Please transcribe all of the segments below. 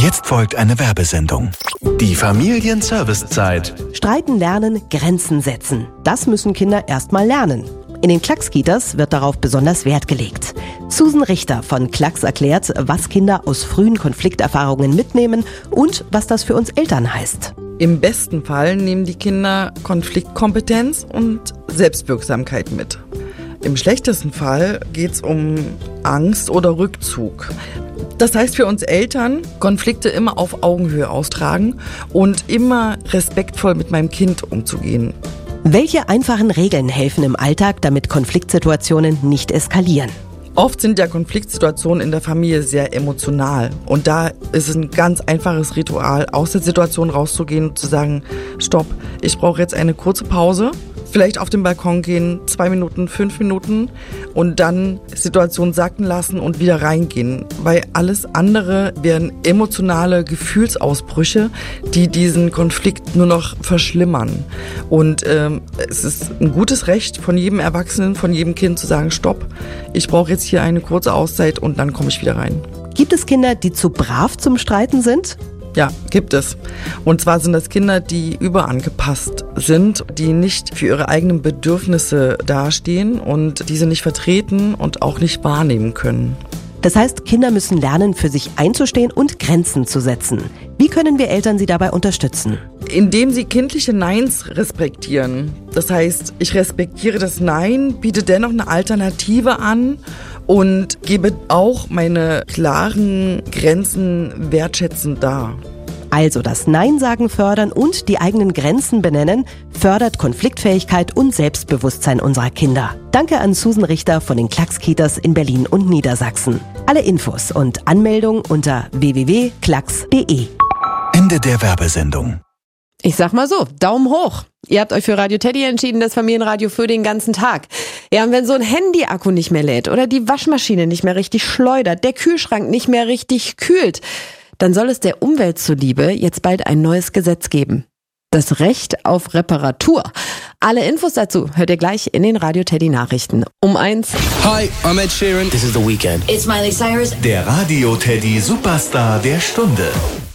Jetzt folgt eine Werbesendung. Die Familienservicezeit. Streiten lernen, Grenzen setzen. Das müssen Kinder erst mal lernen. In den Klacks-Kitas wird darauf besonders Wert gelegt. Susan Richter von Klacks erklärt, was Kinder aus frühen Konflikterfahrungen mitnehmen und was das für uns Eltern heißt. Im besten Fall nehmen die Kinder Konfliktkompetenz und Selbstwirksamkeit mit. Im schlechtesten Fall geht es um Angst oder Rückzug. Das heißt für uns Eltern, Konflikte immer auf Augenhöhe austragen und immer respektvoll mit meinem Kind umzugehen. Welche einfachen Regeln helfen im Alltag, damit Konfliktsituationen nicht eskalieren? Oft sind ja Konfliktsituationen in der Familie sehr emotional. Und da ist es ein ganz einfaches Ritual, aus der Situation rauszugehen und zu sagen, stopp, ich brauche jetzt eine kurze Pause. Vielleicht auf den Balkon gehen, 2 Minuten, 5 Minuten und dann Situation sacken lassen und wieder reingehen. Weil alles andere wären emotionale Gefühlsausbrüche, die diesen Konflikt nur noch verschlimmern. Und es ist ein gutes Recht von jedem Erwachsenen, von jedem Kind zu sagen, stopp, ich brauche jetzt hier eine kurze Auszeit und dann komme ich wieder rein. Gibt es Kinder, die zu brav zum Streiten sind? Ja, gibt es. Und zwar sind das Kinder, die überangepasst sind, die nicht für ihre eigenen Bedürfnisse dastehen und diese nicht vertreten und auch nicht wahrnehmen können. Das heißt, Kinder müssen lernen, für sich einzustehen und Grenzen zu setzen. Wie können wir Eltern sie dabei unterstützen? Indem sie kindliche Neins respektieren. Das heißt, ich respektiere das Nein, biete dennoch eine Alternative an und gebe auch meine klaren Grenzen wertschätzend dar. Also das Nein-Sagen fördern und die eigenen Grenzen benennen, fördert Konfliktfähigkeit und Selbstbewusstsein unserer Kinder. Danke an Susan Richter von den Klacks-Kitas in Berlin und Niedersachsen. Alle Infos und Anmeldung unter www.klacks.de. Ende der Werbesendung. Ich sag mal so, Daumen hoch. Ihr habt euch für Radio Teddy entschieden, das Familienradio für den ganzen Tag. Ja, und wenn so ein Handy-Akku nicht mehr lädt oder die Waschmaschine nicht mehr richtig schleudert, der Kühlschrank nicht mehr richtig kühlt, dann soll es der Umwelt zuliebe jetzt bald ein neues Gesetz geben. Das Recht auf Reparatur. Alle Infos dazu hört ihr gleich in den Radio Teddy Nachrichten um 1. Hi, I'm Ed Sheeran. This is The Weeknd. It's Miley Cyrus. Der Radio Teddy Superstar der Stunde.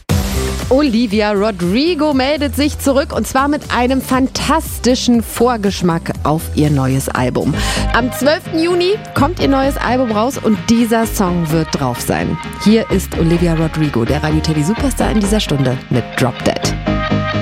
Olivia Rodrigo meldet sich zurück und zwar mit einem fantastischen Vorgeschmack auf ihr neues Album. Am 12. Juni kommt ihr neues Album raus und dieser Song wird drauf sein. Hier ist Olivia Rodrigo, der Radio Teddy Superstar in dieser Stunde mit Drop Dead.